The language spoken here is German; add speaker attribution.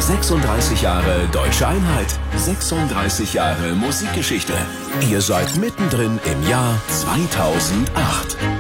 Speaker 1: 36 Jahre Deutsche Einheit. 36 Jahre Musikgeschichte. Ihr seid mittendrin im Jahr 2008.